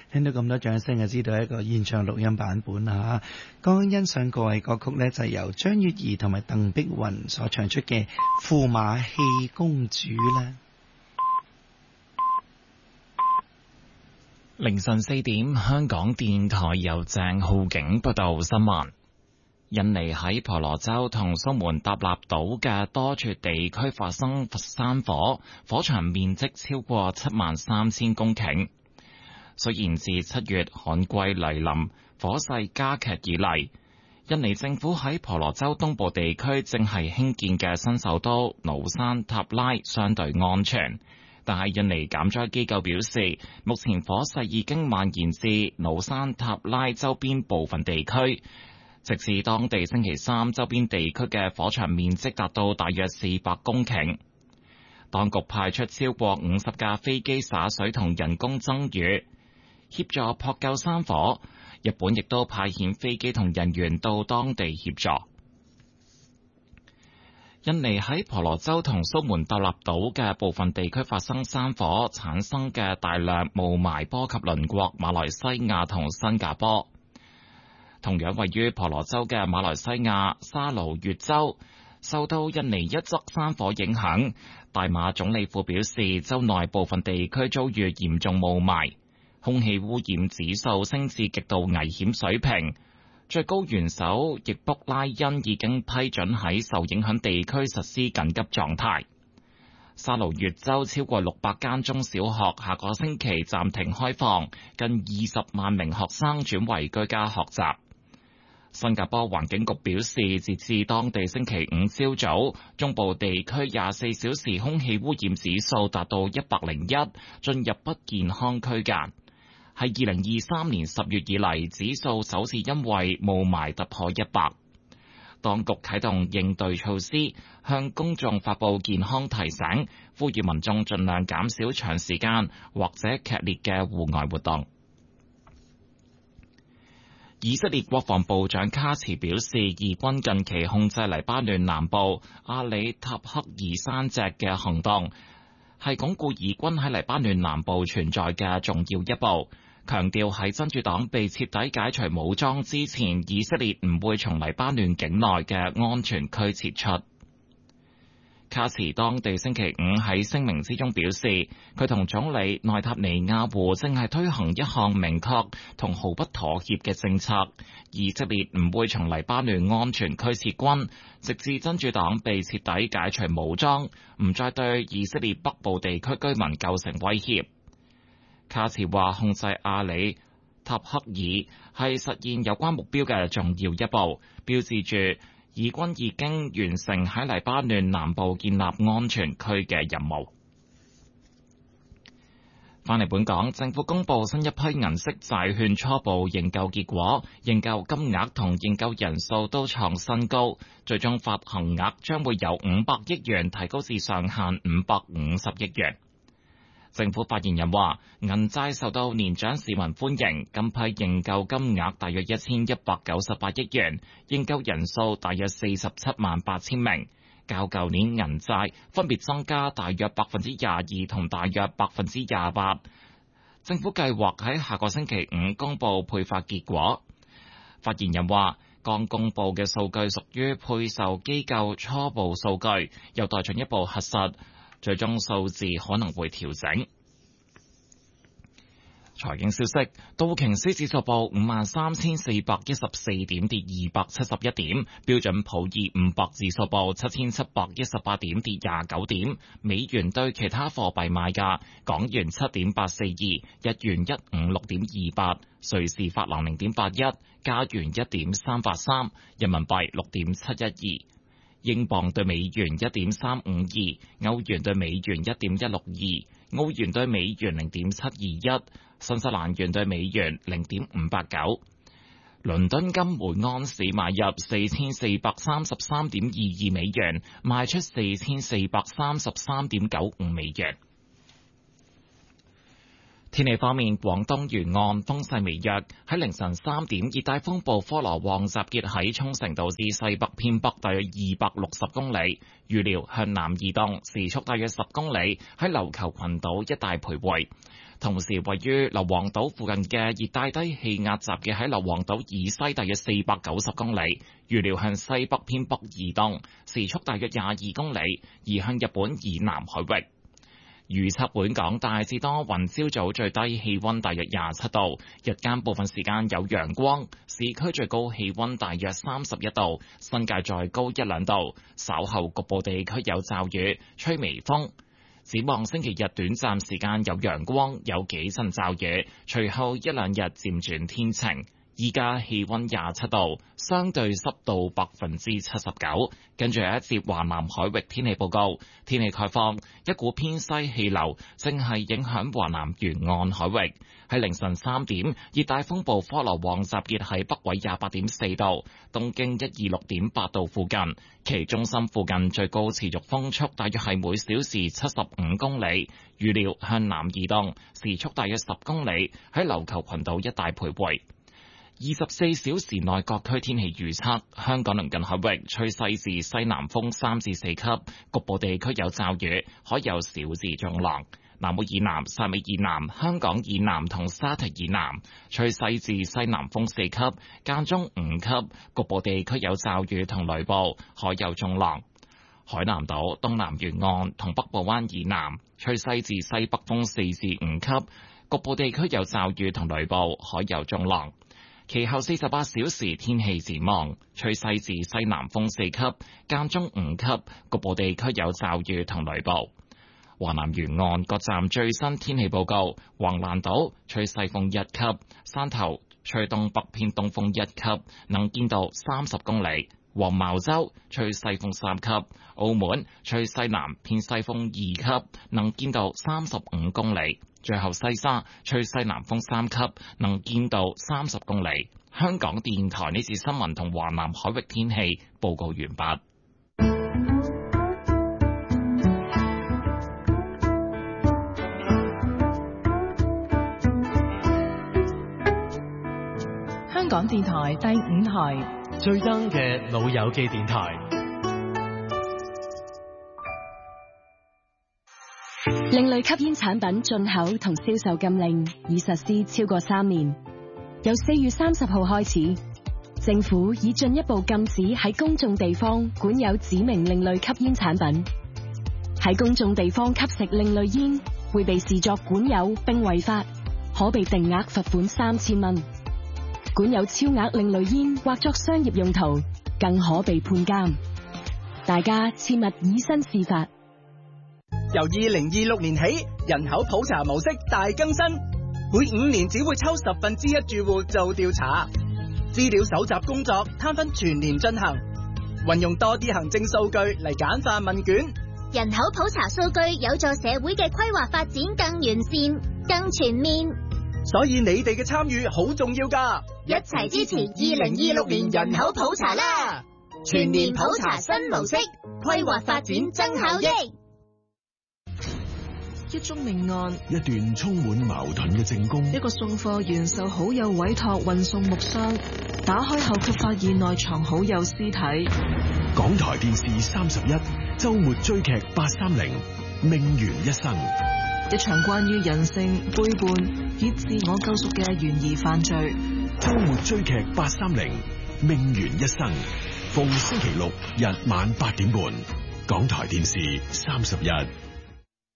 聽到咁多掌聲就知道係一個現場錄音版本啦。剛剛欣賞過嘅歌曲呢，就係由張月兒同埋鄧碧雲所唱出嘅《駙馬戲公主》啦。 凌晨4點，香港電台由鄭浩景報道新聞。印尼喺婆羅洲同蘇門答臘島嘅多處地區發生山火，火場面積超過73,000公頃。雖然自7月旱季嚟臨，火勢加劇以嚟，印尼政府喺婆羅洲東部地區正係興建嘅新首都努山塔拉相對安全。但係印尼減災機構表示，目前火勢已經蔓延至努山塔拉周邊部分地區。直至當地星期三，周邊地區嘅火場面積達到大約400公頃。當局派出超過50架飛機灑水同人工增雨，協助撲救山火。日本亦都派遣飛機同人員到當地協助。印尼喺婆羅洲同蘇門答臘島嘅部分地區發生山火，產生嘅大量霧霾波及鄰國馬來西亞同新加坡。同樣位於婆羅洲嘅馬來西亞沙勞越州受到印尼一則山火影響，大馬總理府表示，州內部分地區遭遇嚴重霧霾，空氣污染指數升至極度危險水平。最高元首易卜拉欣已經批准喺受影響地區實施緊急狀態。沙勞越州超過600間中小學下個星期暫停開放，近20萬名學生轉為居家學習。新加坡環境局表示，截至當地星期五朝早，中部地區24小時空氣污染指數達到101，進入不健康區間。係2023年10月以嚟，指數首次因為霧霾突破100。當局啟動應對措施，向公眾發布健康提醒，呼籲民眾盡量減少長時間或者劇烈嘅戶外活動。以色列國防部長卡茨表示，以軍近期控制黎巴嫩南部阿里塔克爾山脊嘅行動，係鞏固以軍喺黎巴嫩南部存在嘅重要一步。強調喺真主黨被徹底解除武裝之前，以色列唔會從黎巴嫩境內嘅安全區撤出。卡茨當地星期五喺聲明之中表示，佢同總理內塔尼亞胡正係推行一項明確同毫不妥協嘅政策，以色列唔會從黎巴嫩安全區撤軍，直至真主黨被徹底解除武裝，唔再對以色列北部地區居民構成威脅。卡茨話，控制阿里塔克爾係實現有關目標嘅重要一步，標誌住以軍已經完成喺黎巴嫩南部建立安全區嘅任務。返嚟本港，政府公布新一批銀色債券初步認購結果，認購金額同認購人數都創新高，最終發行額將會由500億元提高至上限550億元。政府發言人話，銀債受到年長市民歡迎，今批認購金額大約1198億元，認購人數大約478000名，較舊年銀債分別增加大約22%同大約28%。政府計劃喺下個星期五公布配發結果。發言人話，剛公布嘅數據屬於配售機構初步數據，有待進一步核實。最終數字可能會調整。財經消息，道瓊斯指數報53,414點，跌271點；標準普爾500指數報7,718點，跌29點。美元對其他貨幣賣價：港元7.842，日元156.28，瑞士法郎0.81，加元1.383，人民幣6.712。英鎊對美元1.352，歐元對美元1.162，澳元對美元0.721，新西蘭元對美元0.589。倫敦金每安士買入4433.22美元，賣出4433.95美元。天氣方面，廣東沿岸風勢微弱。喺凌晨3點，熱帶風暴科羅旺集結喺沖繩島至西北偏北大約260公里，預料向南移動，時速大約10公里，喺琉球群島一帶徘徊。 同時，位於硫磺島附近嘅熱帶低氣壓集結喺硫磺島以西大約490公里，預料向西北偏北移動，時速大約22公里，移向日本以南海域。預測本港大致多雲，朝早最低氣溫大約27度，日間部分時間有陽光，市區最高氣溫大約31度，新界再高1-2度，稍後局部地區有驟雨，吹微風。展望星期日短暫時間有陽光，有幾陣驟雨，隨後1-2日漸轉天晴。依家氣溫27度，相對濕度79%。跟住有一節華南海域天氣報告，天氣概況，一股偏西氣流正係影響華南沿岸海域。喺凌晨3點，熱帶風暴科羅旺集結喺北緯28.4度、東經126.8度附近，其中心附近最高持續風速大約係每小時75公里，預料向南移動，時速大約10公里，喺琉球群島一帶徘徊。24小時內各區天氣預測：香港鄰近海域吹西至西南風3至4級，局部地區有驟雨，海有小至中浪。南澳以南、汕尾以南、香港以南同沙堤以南吹西至西南風4級，間中5級，局部地區有驟雨同雷暴，海有中浪。海南島東南沿岸同北部灣以南吹西至西北風4至5級，局部地區有驟雨同雷暴，海有中浪。其後48小時天氣展望，吹西至西南風4級，間中5級，局部地區有驟雨同雷暴。華南沿岸各站最新天氣報告：橫瀾島吹西風1級，汕頭吹東北偏東風1級，能見度30公里；黃茅洲吹西風3級，澳門吹西南偏西風2級，能見度35公里。最後西沙吹西南風3級，能見度30公里。香港電台呢次新聞同華南海域天氣報告完畢。 香港電台第5台最憎嘅老友記電台。 另類吸煙產品進口同銷售禁令已實施超過3年，由4月30號開始，政府已進一步禁止喺公眾地方管有指明另類吸煙產品。喺公眾地方吸食另類煙會被視作管有並違法，可被定額罰款3000蚊。管有超額另類煙或作商業用途，更可被判監。大家切勿以身試法。 由2026年起，人口普查模式大更新，每5年只會抽1/10住戶做調查，資料搜集工作攤分全年進行，運用多啲行政數據嚟簡化問卷。 人口普查數據有助社會嘅規劃發展更完善、更全面， 所以你哋嘅參與好重要㗎， 一齊支持2026年人口普查啦！全年普查新模式，規劃發展增效益。 一宗命案， 一段充滿矛盾嘅證供， 一個送貨員受好友委託運送木箱，打開後卻發現內藏好友屍體。 港台電視31周末追劇830命懸一生， 一場關於人性背叛以自我救贖嘅懸疑犯罪。 周末追劇830命懸一生，逢星期六日晚8點半，港台電視31。